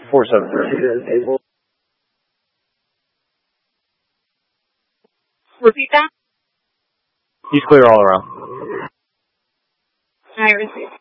47. Repeat that. He's clear all around. I received.